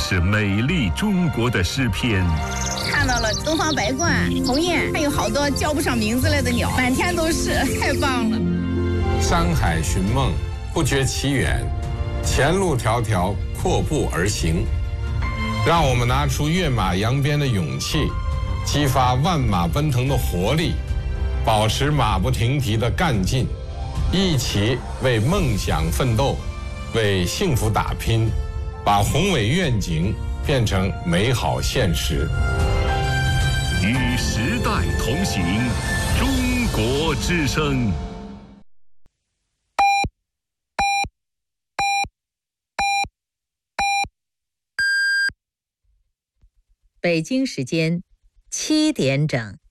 是美丽中国的诗篇。 看到了东方白鹳、鸿雁，还有好多叫不上名字来的鸟，满天都是，太棒了。 山海寻梦，不觉其远，前路迢迢，阔步而行。让我们拿出跃马扬鞭的勇气，激发万马奔腾的活力，保持马不停蹄的干劲，一起为梦想奋斗，为幸福打拼，把宏伟愿景变成美好现实。 与时代同行，中国之声。 北京时间7点整。